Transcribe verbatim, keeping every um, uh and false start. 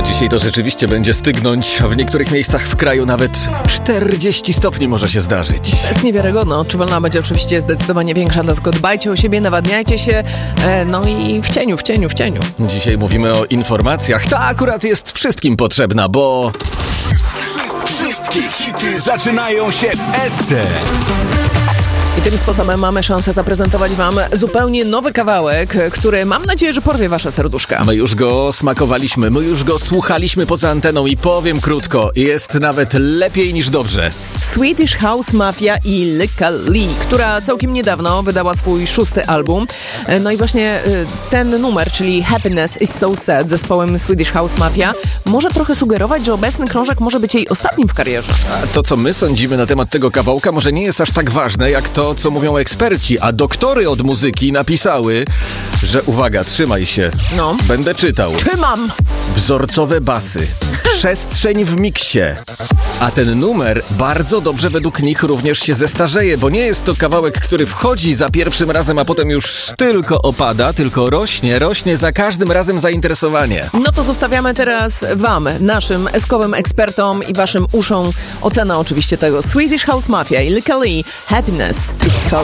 że dzisiaj to rzeczywiście będzie stygnąć, a w niektórych miejscach w kraju nawet czterdzieści stopni może się zdarzyć. To jest niewiarygodne. Odczuwalna będzie oczywiście zdecydowanie większa, dlatego dbajcie o siebie, nawadniajcie się, no i w cieniu, w cieniu, w cieniu. Dzisiaj mówimy o informacjach. Ta akurat jest wszystkim potrzebna, bo... Wszystkie hity zaczynają się w S C. I tym sposobem mamy szansę zaprezentować wam zupełnie nowy kawałek, który mam nadzieję, że porwie wasze serduszka. My już go smakowaliśmy, my już go słuchaliśmy poza anteną i powiem krótko, jest nawet lepiej niż dobrze. Swedish House Mafia i Lykke Li, która całkiem niedawno wydała swój szósty album. No i właśnie ten numer, czyli Happiness is so sad z zespołem Swedish House Mafia, może trochę sugerować, że obecny krążek może być jej ostatnim w karierze. A to, co my sądzimy na temat tego kawałka, może nie jest aż tak ważne, jak to, co mówią eksperci, a doktory od muzyki napisały, że uwaga, trzymaj się, No. będę czytał. Trzymam! Wzorcowe basy, przestrzeń w miksie. A ten numer bardzo dobrze według nich również się zestarzeje, bo nie jest to kawałek, który wchodzi za pierwszym razem, a potem już tylko opada, tylko rośnie, rośnie za każdym razem zainteresowanie. No to zostawiamy teraz wam, naszym eskowym ekspertom i waszym uszom ocenę oczywiście tego. Swedish House Mafia i Lykke Li, Happiness is so